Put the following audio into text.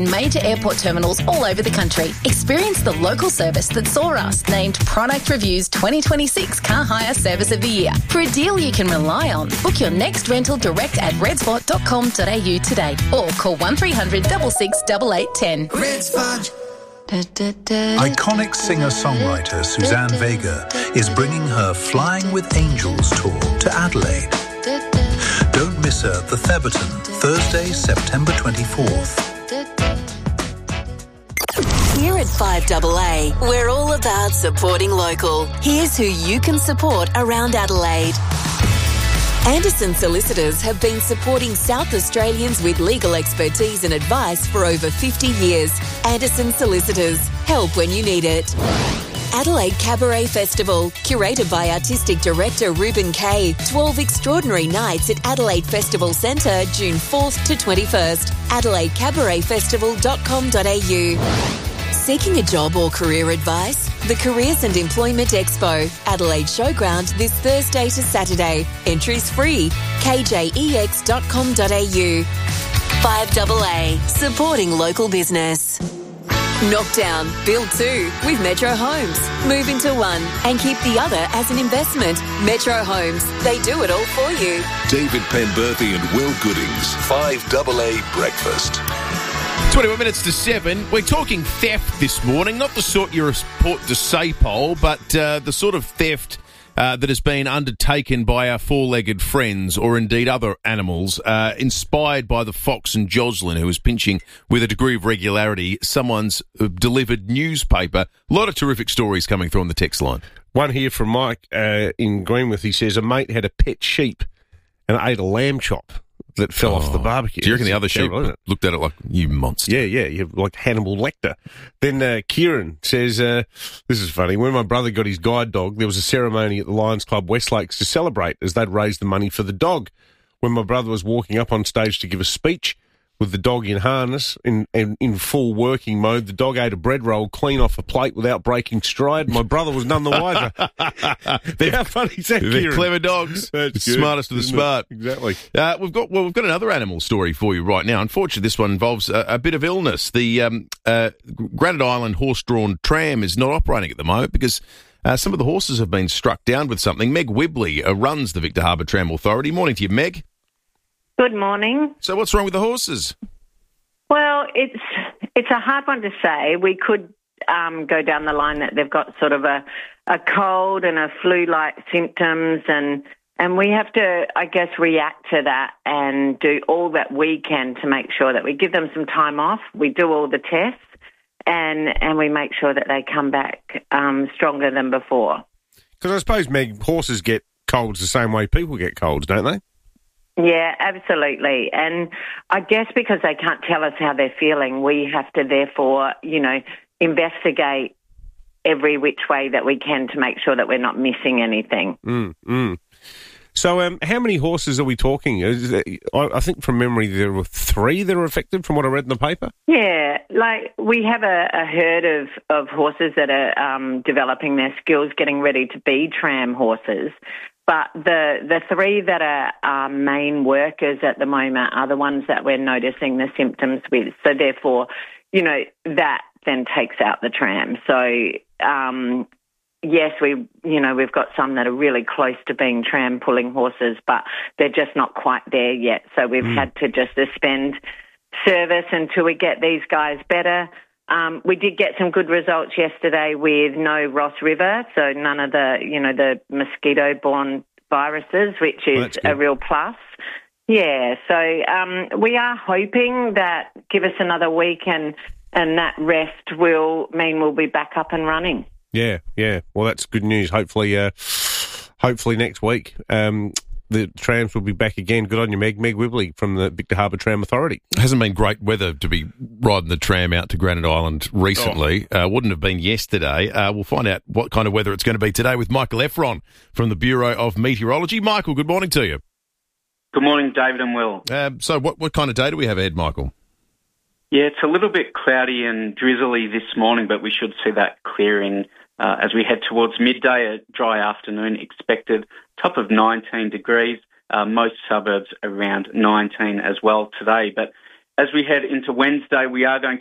Major airport terminals all over the country. Experience the local service that saw us named Product Review's 2026 Car Hire Service of the Year. For a deal you can rely on, book your next rental direct at redspot.com.au today or call 1300 66 8810. Redspot. Iconic singer-songwriter Suzanne Vega is bringing her Flying with Angels tour to Adelaide. Don't miss her at the Theberton, Thursday, September 24th. Here at 5AA, we're all about supporting local. Here's who you can support around Adelaide. Anderson Solicitors have been supporting South Australians with legal expertise and advice for over 50 years. Anderson Solicitors. Help when you need it. Adelaide Cabaret Festival, curated by Artistic Director Ruben Kay. 12 extraordinary nights at Adelaide Festival Centre, June 4th to 21st. AdelaideCabaretFestival.com.au. Seeking a job or career advice? The Careers and Employment Expo, Adelaide Showground this Thursday to Saturday. Entries free. KJEX.com.au. 5AA, supporting local business. Knock down, build two with Metro Homes. Move into one and keep the other as an investment. Metro Homes, they do it all for you. David Penberthy and Will Goodings, 5AA Breakfast. 21 minutes to 7. We're talking theft this morning, not the sort you report to SAPOL, but the sort of theft that has been undertaken by our four-legged friends or indeed other animals, inspired by the fox and Jocelyn, who was pinching with a degree of regularity someone's delivered newspaper. A lot of terrific stories coming through on the text line. One here from Mike in Greenwith. He says a mate had a pet sheep and ate a lamb chop that fell off the barbecue. Do you reckon the other sheep looked at it like, you monster? Yeah, you have like Hannibal Lecter. Then Kieran says, this is funny, when my brother got his guide dog, there was a ceremony at the Lions Club West Lakes to celebrate as they'd raised the money for the dog. When my brother was walking up on stage to give a speech with the dog in harness, in full working mode, the dog ate a bread roll clean off a plate without breaking stride. My brother was none the wiser. How funny is that, They're Kieran? clever dogs. The smartest of the smart. Exactly. We've got another animal story for you right now. Unfortunately, this one involves a bit of illness. The Granite Island horse-drawn tram is not operating at the moment because some of the horses have been struck down with something. Meg Wibley runs the Victor Harbour Tram Authority. Morning to you, Meg. Good morning. So what's wrong with the horses? Well, it's a hard one to say. We could go down the line that they've got sort of a cold and a flu-like symptoms, and we have to, I guess, react to that and do all that we can to make sure that we give them some time off. We do all the tests, and we make sure that they come back stronger than before. Because I suppose, Meg, horses get colds the same way people get colds, don't they? Yeah, absolutely. And I guess because they can't tell us how they're feeling, we have to therefore, investigate every which way that we can to make sure that we're not missing anything. So how many horses are we talking? I think from memory there were 3 that are affected from what I read in the paper. Yeah, like we have a herd of horses that are developing their skills, getting ready to be tram horses. But the 3 that are our main workers at the moment are the ones that we're noticing the symptoms with. So therefore, that then takes out the tram. So yes, we've got some that are really close to being tram pulling horses, but they're just not quite there yet. So we've had to just suspend service until we get these guys better. We did get some good results yesterday with no Ross River, so none of the mosquito-borne viruses, which is a real plus. Yeah, so we are hoping that give us another week and that rest will mean we'll be back up and running. Yeah. Well, that's good news. Hopefully next week the trams will be back again. Good on you, Meg. Meg Wibley from the Victor Harbour Tram Authority. It hasn't been great weather to be riding the tram out to Granite Island recently. Wouldn't have been yesterday. We'll find out what kind of weather it's going to be today with Michael Efron from the Bureau of Meteorology. Michael, good morning to you. Good morning, David and Will. So what kind of day do we have ahead, Michael? Yeah, it's a little bit cloudy and drizzly this morning, but we should see that clearing as we head towards midday. A dry afternoon expected, top of 19 degrees, most suburbs around 19 as well today. But as we head into Wednesday, we are going